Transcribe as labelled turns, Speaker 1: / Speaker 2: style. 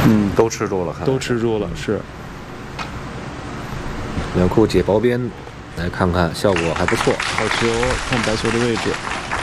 Speaker 1: 都吃住了，看来
Speaker 2: 都吃住了，是。
Speaker 1: 两库解薄边，来看看效果还不错。
Speaker 2: 好球，看白球的位置。